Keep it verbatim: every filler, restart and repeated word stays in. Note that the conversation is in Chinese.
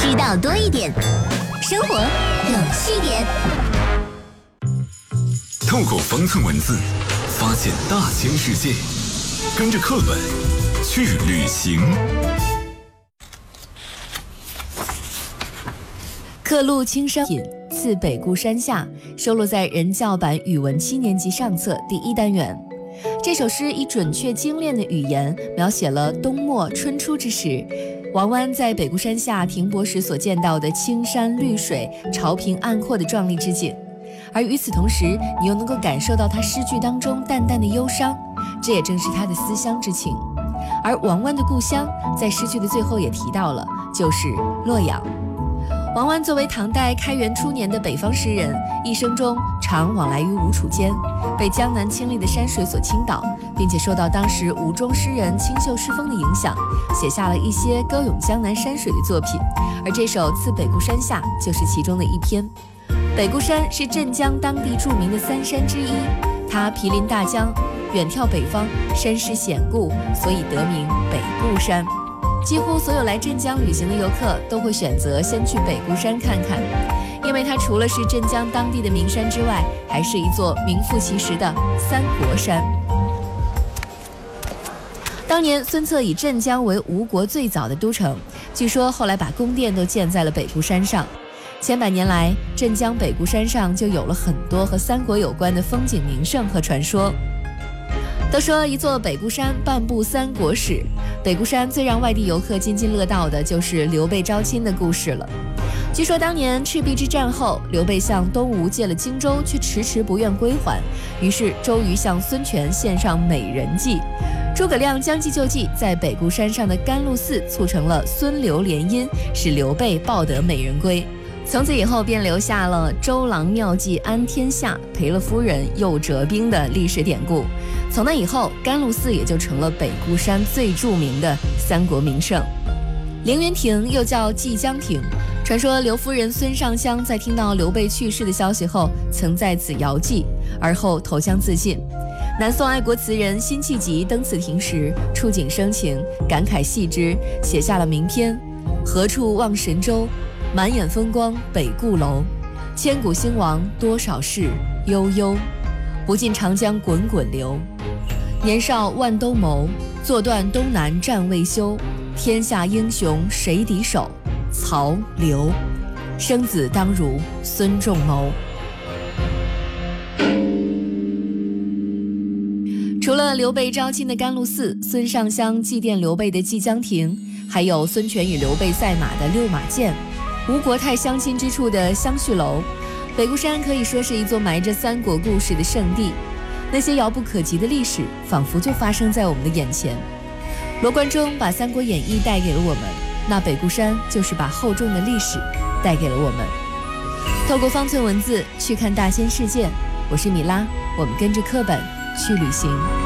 知道多一点，生活有趣点。 透过方寸文字，发现大千世界，跟着课本去旅行。 刻录青山品，次北固山下，收录在人教版语文七年级上册第一单元。这首诗以准确精炼的语言描写了冬末春初之时，王湾在北固山下停泊时所见到的青山绿水、潮平岸阔的壮丽之景。而与此同时，你又能够感受到他诗句当中淡淡的忧伤，这也正是他的思乡之情。而王湾的故乡在诗句的最后也提到了，就是洛阳。王湾作为唐代开元初年的北方诗人，一生中常往来于吴楚间，被江南清丽的山水所倾倒，并且受到当时吴中诗人清秀诗风的影响，写下了一些歌咏江南山水的作品。而这首《次北固山下》就是其中的一篇。北固山是镇江当地著名的三山之一，它毗邻大江，远眺北方，山势险固，所以得名北固山。几乎所有来镇江旅行的游客都会选择先去北固山看看，因为它除了是镇江当地的名山之外，还是一座名副其实的三国山。当年孙策以镇江为吴国最早的都城，据说后来把宫殿都建在了北固山上。千百年来，镇江北固山上就有了很多和三国有关的风景名胜和传说。都说一座北固山半部三国史，北固山最让外地游客津津乐道的就是刘备招亲的故事了。据说当年赤壁之战后，刘备向东吴借了荆州，却迟迟不愿归还，于是周瑜向孙权献上美人计，诸葛亮将计就计，在北固山上的甘露寺促成了孙刘联姻，使刘备抱得美人归。从此以后便留下了周郎妙计安天下，赔了夫人又折兵的历史典故。从那以后，甘露寺也就成了北固山最著名的三国名胜。凌云亭又叫蓟江亭，传说刘夫人孙尚香在听到刘备去世的消息后，曾在此遥祭，而后投江自尽。南宋爱国词人辛弃疾登此亭时，触景生情，感慨系之，写下了名篇：何处望神州，满眼风光北固楼。千古兴亡多少事，悠悠不尽长江滚滚流。年少万兜鍪，坐断东南战未休。天下英雄谁敌手，曹刘。生子当如孙仲谋。除了刘备招亲的甘露寺，孙尚香祭奠刘备的蓟江亭，还有孙权与刘备赛马的六马涧，吴国泰相亲之处的相叙楼。北固山可以说是一座埋着三国故事的圣地，那些遥不可及的历史仿佛就发生在我们的眼前。罗贯中把《三国演义》带给了我们，那北固山就是把厚重的历史带给了我们。透过方寸文字去看大千世界，我是米拉，我们跟着课本去旅行。